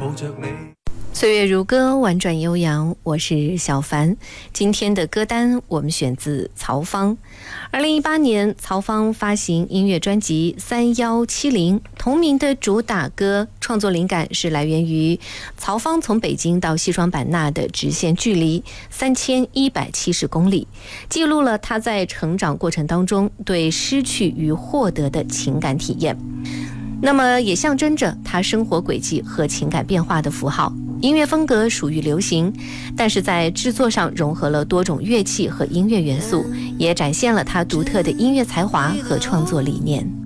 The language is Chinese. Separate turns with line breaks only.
抱着你。
岁月如歌，婉转悠扬，我是小凡。今天的歌单我们选自曹芳。2018年，曹芳发行音乐专辑3170，同名的主打歌创作灵感是来源于曹芳从北京到西双版纳的直线距离3170公里，记录了他在成长过程当中对失去与获得的情感体验。那么也象征着他生活轨迹和情感变化的符号。音乐风格属于流行，但是在制作上融合了多种乐器和音乐元素，也展现了他独特的音乐才华和创作理念。